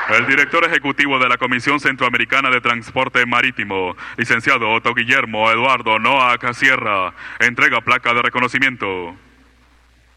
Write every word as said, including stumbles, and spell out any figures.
El director ejecutivo de la Comisión Centroamericana de Transporte Marítimo, licenciado Otto Guillermo Eduardo Noack Sierra, entrega placa de reconocimiento.